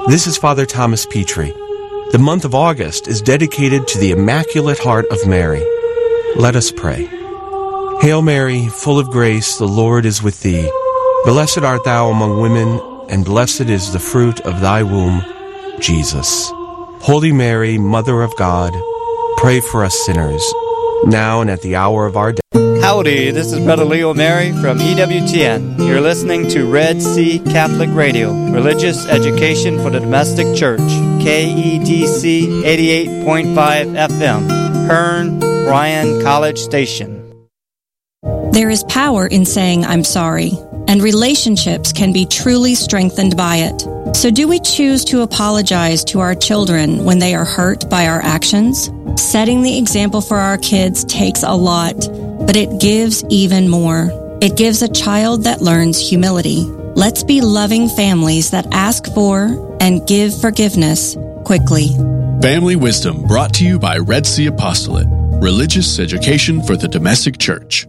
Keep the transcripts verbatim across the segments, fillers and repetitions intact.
This is Father Thomas Petrie. The month of August is dedicated to the Immaculate Heart of Mary. Let us pray. Hail Mary, full of grace, the Lord is with thee. Blessed art thou among women, and blessed is the fruit of thy womb, Jesus. Holy Mary, Mother of God, pray for us sinners, now and at the hour of our death. Howdy, this is Brother Leo Mary from E W T N. You're listening to Red Sea Catholic Radio, religious education for the domestic church, K E D C eighty-eight point five F M, Hearn, Bryan College Station. There is power in saying I'm sorry, and relationships can be truly strengthened by it. So do we choose to apologize to our children when they are hurt by our actions? Setting the example for our kids takes a lot, but it gives even more. It gives a child that learns humility. Let's be loving families that ask for and give forgiveness quickly. Family Wisdom brought to you by Red Sea Apostolate, religious education for the domestic church.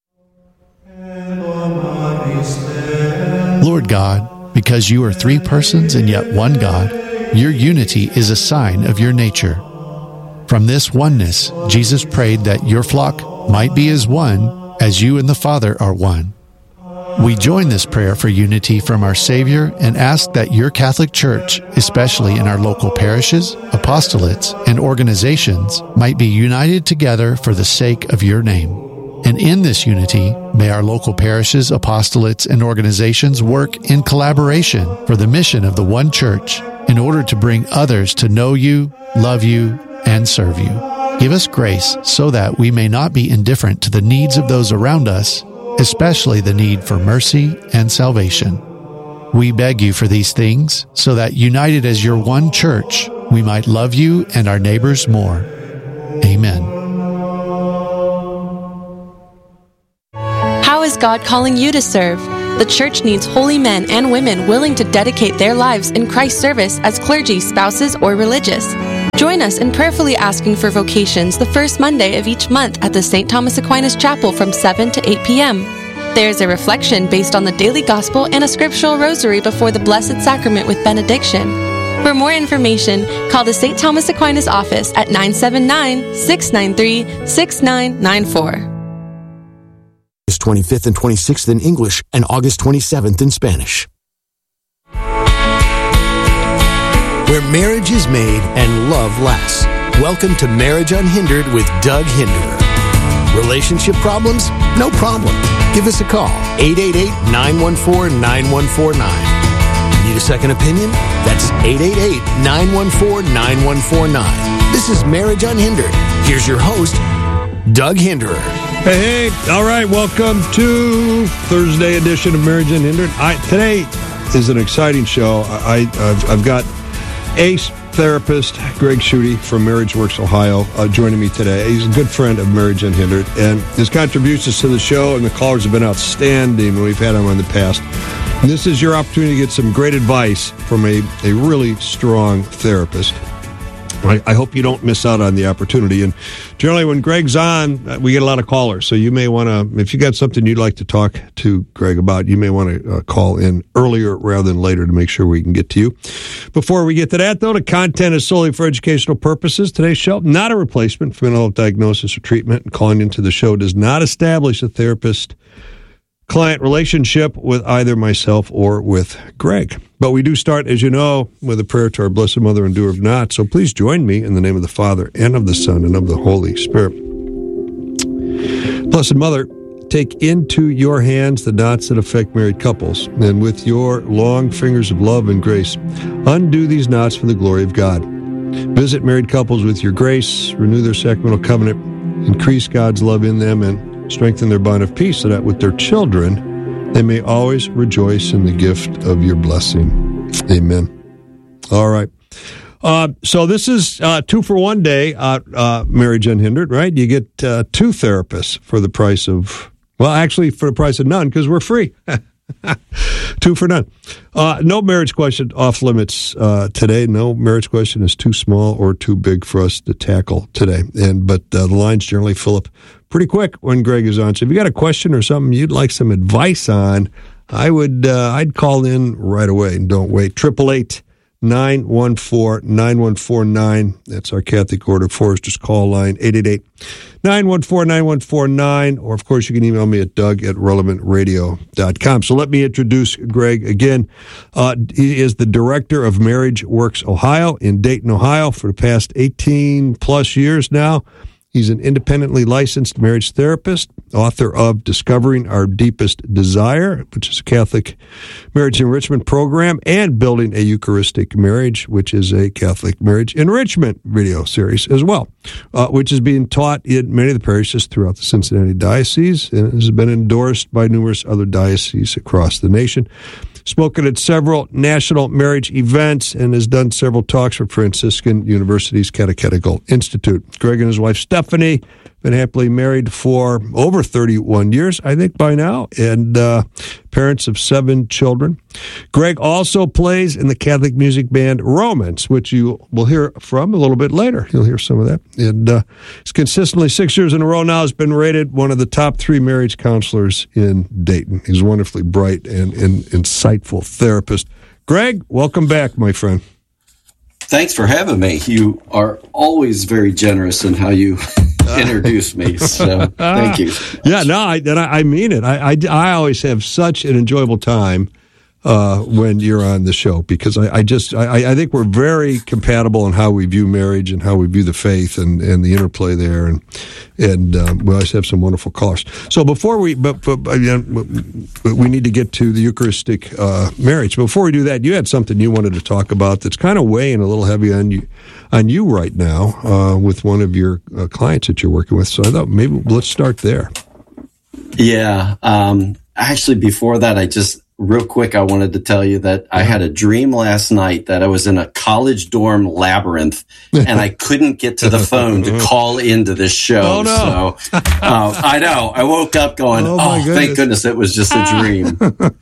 Lord God, because you are three persons and yet one God, your unity is a sign of your nature. From this oneness, Jesus prayed that your flock might be as one, as you and the Father are one. We join this prayer for unity from our Savior and ask that your Catholic Church, especially in our local parishes, apostolates, and organizations, might be united together for the sake of your name. And in this unity, may our local parishes, apostolates, and organizations work in collaboration for the mission of the one church in order to bring others to know you, love you, and serve you. Give us grace so that we may not be indifferent to the needs of those around us, especially the need for mercy and salvation. We beg you for these things so that, united as your one church, we might love you and our neighbors more. Amen. How is God calling you to serve? The church needs holy men and women willing to dedicate their lives in Christ's service as clergy, spouses, or religious. Join us in prayerfully asking for vocations the first Monday of each month at the Saint Thomas Aquinas Chapel from seven to eight p.m. There is a reflection based on the daily gospel and a scriptural rosary before the Blessed Sacrament with benediction. For more information, call the Saint Thomas Aquinas office at nine seven nine, six nine three, six nine nine four. August twenty-fifth and twenty-sixth in English and August twenty-seventh in Spanish. Where marriage is made and love lasts. Welcome to Marriage Unhindered with Doug Hinderer. Relationship problems? No problem. Give us a call, eight eight eight, nine one four, nine one four nine. Need a second opinion? That's eight eight eight, nine one four, nine one four nine. This is Marriage Unhindered. Here's your host, Doug Hinderer. Hey, hey, all right, welcome to Thursday edition of Marriage Unhindered. I, today is an exciting show. I, I've, I've got ace therapist Greg Schutte from Marriage Works Ohio uh, joining me today. He's a good friend of Marriage Unhindered, and his contributions to the show and the callers have been outstanding when we've had him in the past. And this is your opportunity to get some great advice from a, a really strong therapist. I, I hope you don't miss out on the opportunity. And generally when Greg's on, we get a lot of callers. So you may want to, if you got something you'd like to talk to Greg about, you may want to uh, call in earlier rather than later to make sure we can get to you. Before we get to that, though, the content is solely for educational purposes. Today's show, not a replacement for mental health diagnosis or treatment. And calling into the show does not establish a therapist-client relationship with either myself or with Greg. But we do start, as you know, with a prayer to our Blessed Mother and Doer of Knots. So please join me in the name of the Father, and of the Son, and of the Holy Spirit. Blessed Mother, take into your hands the knots that affect married couples, and with your long fingers of love and grace, undo these knots for the glory of God. Visit married couples with your grace, renew their sacramental covenant, increase God's love in them, and strengthen their bond of peace, so that with their children they may always rejoice in the gift of your blessing. Amen. All right. Uh, so this is uh, two for one day, uh, uh, Marriage Unhindered, right? You get uh, two therapists for the price of, well, actually for the price of none, because we're free. Two for none. Uh, no marriage question off limits uh, today. No marriage question is too small or too big for us to tackle today. And but uh, the lines generally fill up pretty quick when Greg is on. So if you got a question or something you'd like some advice on, I would uh, I'd call in right away and don't wait. Triple eight nine one four, nine one four nine. That's our Catholic Order Foresters call line, eight eight eight, nine one four, nine one four nine. Or, of course, you can email me at doug at relevant radio dot com. So let me introduce Greg again. Uh, he is the director of Marriage Works Ohio in Dayton, Ohio for the past eighteen plus years now. He's an independently licensed marriage therapist, author of Discovering Our Deepest Desire, which is a Catholic marriage enrichment program, and Building a Eucharistic Marriage, which is a Catholic marriage enrichment video series as well, uh, which is being taught in many of the parishes throughout the Cincinnati Diocese and has been endorsed by numerous other dioceses across the nation. Spoken at several national marriage events and has done several talks for Franciscan University's Catechetical Institute. Greg and his wife Stephanie been happily married for over thirty-one years, I think, by now, and uh, parents of seven children. Greg also plays in the Catholic music band Romans, which you will hear from a little bit later. You'll hear some of that. And uh, he's consistently, six years in a row now, has been rated one of the top three marriage counselors in Dayton. He's a wonderfully bright and, and insightful therapist. Greg, welcome back, my friend. Thanks for having me. You are always very generous in how you introduce me, so thank you. Yeah, no, I, and I, I mean it. I, I, I always have such an enjoyable time uh, when you're on the show because I, I just I, I think we're very compatible in how we view marriage and how we view the faith and, and the interplay there, and and um, we always have some wonderful callers. So before we but, but, but you know, we need to get to the Eucharistic uh, marriage. Before we do that, you had something you wanted to talk about that's kind of weighing a little heavy on you on you right now uh, with one of your uh, clients that you're working with. So I thought maybe let's start there. Yeah. Um, actually, before that, I just real quick, I wanted to tell you that I had a dream last night that I was in a college dorm labyrinth and I couldn't get to the phone to call into this show. Oh, no. So uh, I know. I woke up going, oh, oh goodness. Thank goodness it was just a dream.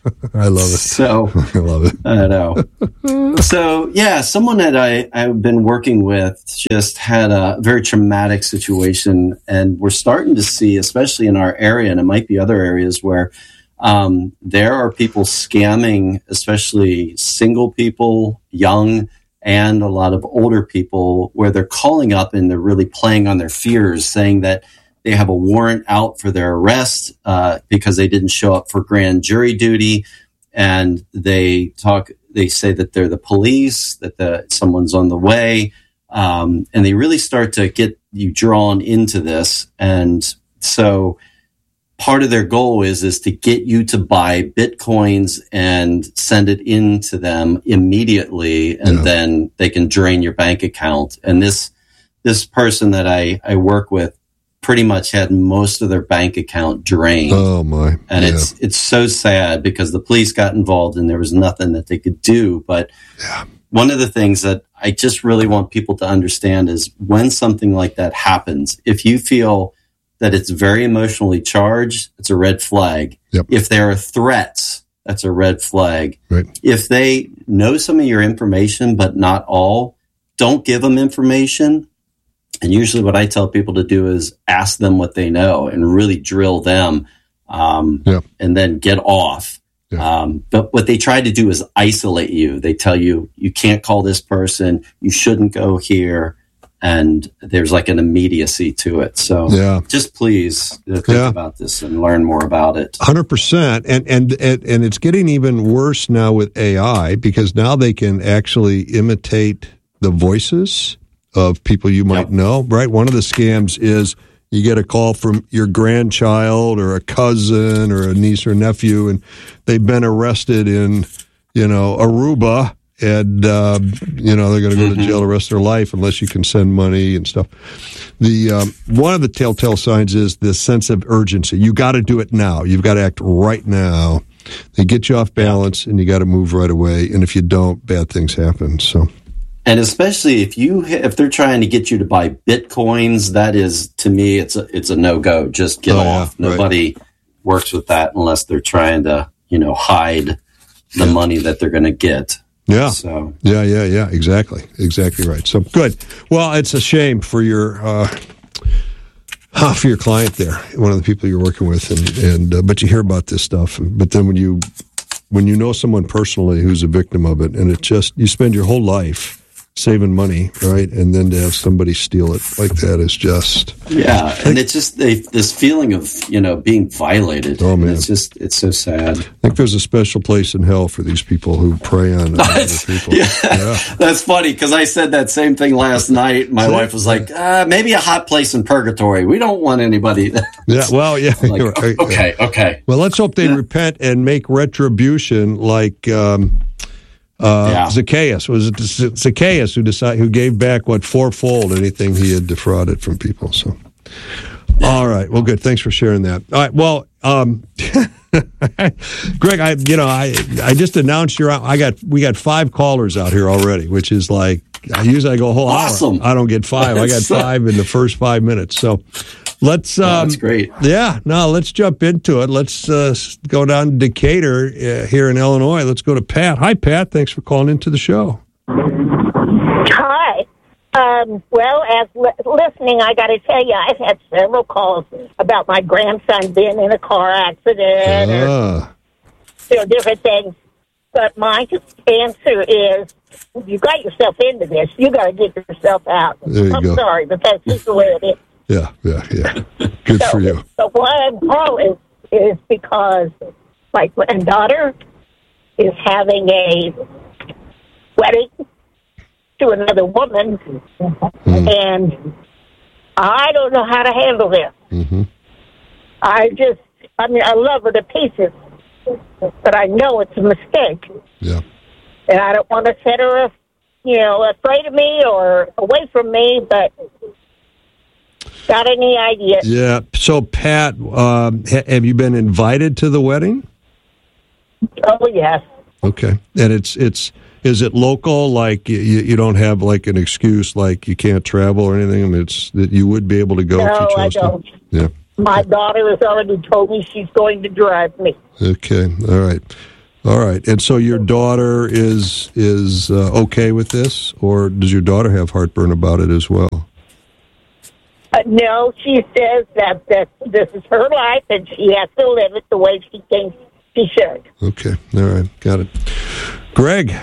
I love it. So I love it. I know. So, yeah, someone that I, I've been working with just had a very traumatic situation. And we're starting to see, especially in our area, and it might be other areas where Um, there are people scamming, especially single people, young, and a lot of older people, where they're calling up and they're really playing on their fears, saying that they have a warrant out for their arrest uh, because they didn't show up for grand jury duty, and they talk. They say that they're the police, that the, someone's on the way, um, and they really start to get you drawn into this, and so. Part of their goal is is to get you to buy Bitcoins and send it into them immediately, and yeah. then they can drain your bank account. And this this person that I, I work with pretty much had most of their bank account drained. Oh my! And yeah. it's it's so sad because the police got involved and there was nothing that they could do. But yeah. one of the things that I just really want people to understand is when something like that happens, if you feel that it's very emotionally charged, it's a red flag. Yep. If there are threats, that's a red flag. Right. If they know some of your information, but not all, don't give them information. And usually what I tell people to do is ask them what they know and really drill them um, yep. and then get off. Yep. Um, but what they try to do is isolate you. They tell you, you can't call this person, you shouldn't go here. And there's like an immediacy to it. So yeah. just please think yeah. about this and learn more about it. one hundred percent. And, and, and, and it's getting even worse now with A I because now they can actually imitate the voices of people you might yep. know, right? One of the scams is you get a call from your grandchild or a cousin or a niece or nephew, and they've been arrested in, you know, Aruba. And, uh, you know, they're going to go to jail the rest of their life unless you can send money and stuff. The um, one of the telltale signs is this sense of urgency. You got to do it now. You've got to act right now. They get you off balance, and you got to move right away. And if you don't, bad things happen. So, and especially if you if they're trying to get you to buy Bitcoins, that is, to me, it's a it's a no go. Just get oh, off. Yeah, Nobody right. works with that unless they're trying to, you know, hide the yeah. money that they're going to get. Yeah. So. Yeah, yeah, yeah, exactly. Exactly right. So good. Well, it's a shame for your uh, for your client there, one of the people you're working with, and, and uh, but you hear about this stuff. But then when you when you know someone personally who's a victim of it, and it just, you spend your whole life saving money, right? And then to have somebody steal it like that is just... Yeah, and it's just they, this feeling of, you know, being violated. Oh, man. It's just, it's so sad. I think there's a special place in hell for these people who prey on other people. Yeah. Yeah. That's funny, because I said that same thing last night. My wife was like, uh, maybe a hot place in purgatory. We don't want anybody... Yeah, well, yeah. Like, right. Okay, okay. Well, let's hope they Yeah. repent and make retribution like... Um, Uh, Yeah. Zacchaeus was it Zacchaeus who decided who gave back what fourfold anything he had defrauded from people. So, all right, well, good. Thanks for sharing that. All right, well, um, Greg, I you know I I just announced you're out. I got we got five callers out here already, which is like I usually I go a whole Awesome. hour. I don't get five. I got That's, uh, five in the first five minutes. So. Let's. Um, Oh, that's great. Yeah, no, let's jump into it. Let's uh, go down to Decatur uh, here in Illinois. Let's go to Pat. Hi, Pat. Thanks for calling into the show. Hi. Um, well, as li- listening, I got to tell you, I've had several calls about my grandson being in a car accident or Ah, you know, different things. But my answer is, if you got yourself into this, you got to get yourself out. There you I'm go. sorry, but that's just the way it is. yeah, yeah, yeah. Good So, for you. So why I'm calling is because my granddaughter is having a wedding to another woman, and I don't know how to handle this. Mm-hmm. I just, I mean, I love her to pieces, but I know it's a mistake, Yeah. and I don't want to set her, you know, afraid of me or away from me, but got any idea? Yeah. So, Pat, um, ha- have you been invited to the wedding? Oh, yes. Okay. And it's it's is it local? Like you, you don't have like an excuse, like you can't travel or anything. I mean, it's that you would be able to go No, if you I chose don't. to. Yeah. My daughter has already told me she's going to drive me. Okay. All right. All right. And so your daughter is is uh, okay with this, or does your daughter have heartburn about it as well? Uh, no, she says that, that this is her life and she has to live it the way she thinks she should. Okay. All right. Got it. Greg.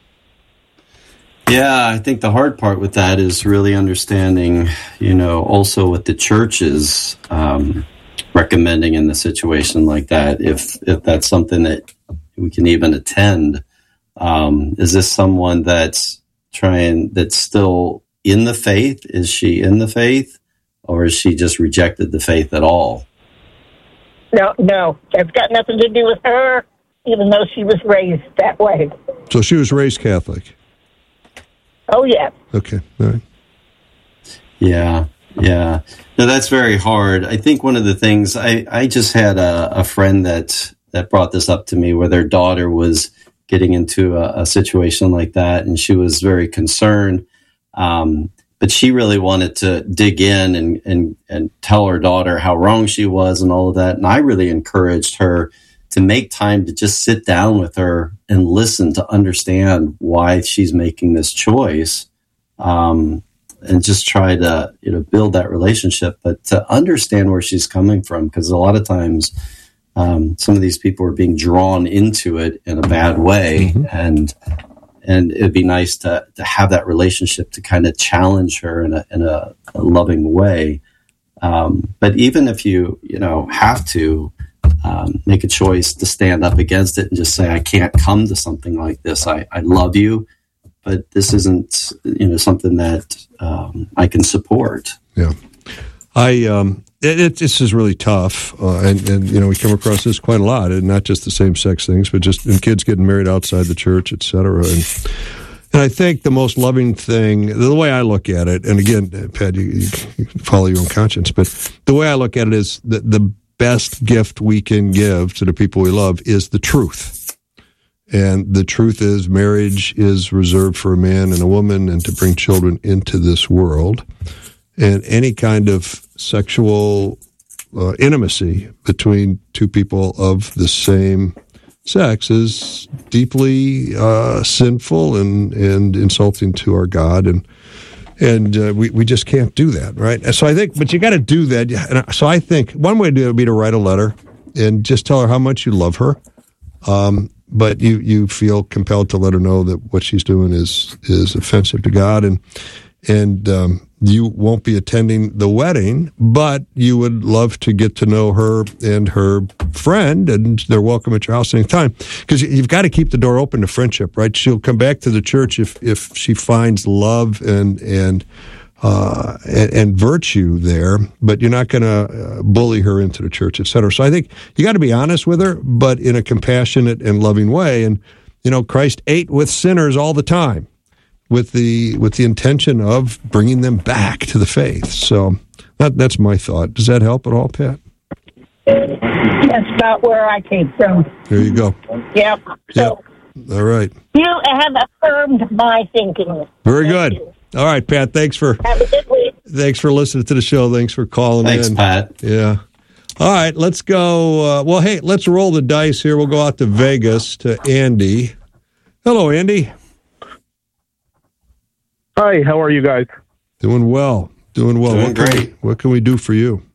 Yeah, I think the hard part with that is really understanding, you know, also what the church is um, recommending in the situation like that. If if that's something that we can even attend, um, is this someone that's trying that's still in the faith? Is she in the faith, or is she just rejected the faith at all? No, no, it's got nothing to do with her, even though she was raised that way. So she was raised Catholic. Oh, yeah. Okay. All right. Yeah, yeah. No, that's very hard. I think one of the things I, I just had a, a friend that that brought this up to me, where their daughter was getting into a, a situation like that, and she was very concerned. Um, but she really wanted to dig in and, and, and tell her daughter how wrong she was and all of that. And I really encouraged her to make time to just sit down with her and listen to understand why she's making this choice, um, and just try to, you know, build that relationship, but to understand where she's coming from. Because a lot of times um, some of these people are being drawn into it in a bad way. Mm-hmm. And and it'd be nice to, to have that relationship to kind of challenge her in a, in a, a loving way. Um, but even if you, you know, have to, Um, make a choice to stand up against it and just say, I can't come to something like this. I, I love you, but this isn't, you know, something that um, I can support. Yeah. I, um, it, it, this is really tough. Uh, and, and, you know, we come across this quite a lot, and not just the same sex things, but just in kids getting married outside the church, et cetera. And, and I think the most loving thing, the way I look at it, and again, Pat, you, you follow your own conscience, but the way I look at it is that the best gift we can give to the people we love is the truth. And the truth is marriage is reserved for a man and a woman and to bring children into this world. And any kind of sexual uh, intimacy between two people of the same sex is deeply uh, sinful and, and insulting to our God. And And uh, we, we just can't do that, right? So I think, but you got to do that. And so I think one way to do it would be to write a letter and just tell her how much you love her. Um, but you, you feel compelled to let her know that what she's doing is is offensive to God, and and um, you won't be attending the wedding, but you would love to get to know her and her friend, and they're welcome at your house anytime. Because you've got to keep the door open to friendship, right? She'll come back to the church if if she finds love and and uh, and, and virtue there, but you're not going to uh, bully her into the church, et cetera. So I think you got to be honest with her, but in a compassionate and loving way. And you know, Christ ate with sinners all the time, with the with the intention of bringing them back to the faith. So that that's my thought. Does that help at all, Pat? That's about where I came from. There you go. Yep. So yep. All right. You have affirmed my thinking. Very good. All right, Pat. Thanks for have a good week. Thanks for listening to the show. Thanks for calling Thanks, in. Pat. Yeah. All right, let's go. Uh, well, hey, let's roll the dice here. We'll go out to Vegas to Andy. Hello, Andy. Hi, how are you guys? Doing well. Doing well. Doing what can great. We, what can we do for you?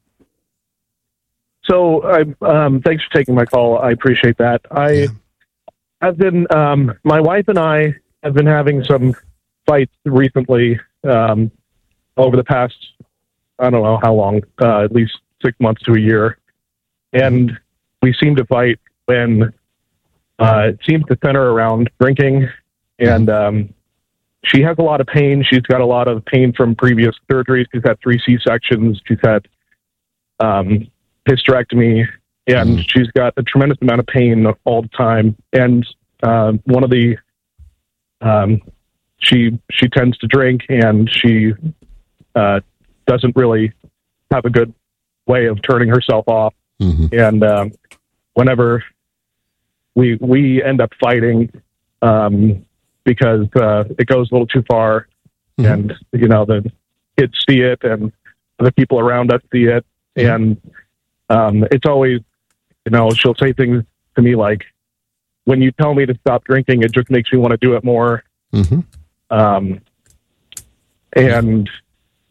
So, I um, thanks for taking my call. I appreciate that. I Yeah. have been, um, my wife and I have been having some fights recently um, over the past, I don't know how long, uh, at least six months to a year. And we seem to fight when uh, it seems to center around drinking. And um, she has a lot of pain. She's got a lot of pain from previous surgeries. She's had three C-sections. She's had um, hysterectomy. And mm. she's got a tremendous amount of pain all the time. And uh, one of the, um, she she tends to drink, and she uh, doesn't really have a good way of turning herself off. Mm-hmm. And um, whenever we we end up fighting, um, because uh, it goes a little too far, mm-hmm. and you know the kids see it, and the people around us see it, mm-hmm. and um, it's always, you know, she'll say things to me like, "When you tell me to stop drinking, it just makes me want to do it more." Mm-hmm. Um, and